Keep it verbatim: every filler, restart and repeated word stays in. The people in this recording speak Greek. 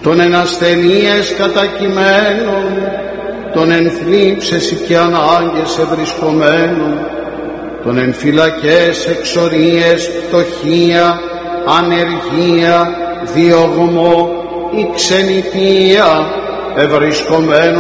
τον εν ασθενείες κατακειμένων, τον εν θλίψες και ανάγκες ευρισκομένων, τον εν φυλακές εξορίες, πτωχία, ανεργία, διωγμό ή ξενιτεία ευρισκομένων,